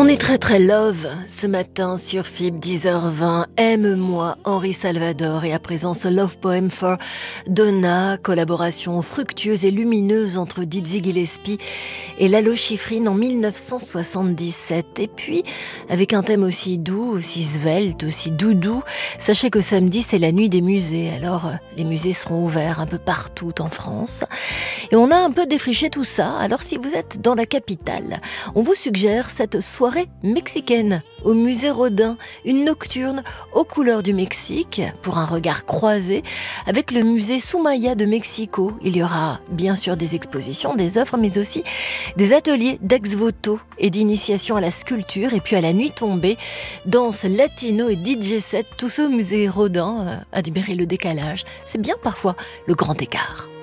est très très love ce matin sur FIB 10h20. Aime-moi, Henri Salvador, et à présent ce Love Poem for Donna, collaboration fructueuse et lumineuse entre Dizzy Gillespie et Lalo Schifrin en 1977. Et puis, avec un thème aussi doux, aussi svelte, aussi doudou, sachez que samedi c'est la nuit des musées. Alors les musées seront ouverts un peu partout en France. Et on a un peu défriché tout ça. Alors si vous êtes dans la capitale, on vous suggère cette soirée mexicaine au musée Rodin, une nocturne aux couleurs du Mexique pour un regard croisé avec le musée Soumaya de Mexico. Il y aura bien sûr des expositions, des œuvres, mais aussi des ateliers d'ex-voto et d'initiation à la sculpture. Et puis à la nuit tombée, danse latino et DJ set, tout ça au musée Rodin. Admirez le décalage, c'est bien parfois le grand écart.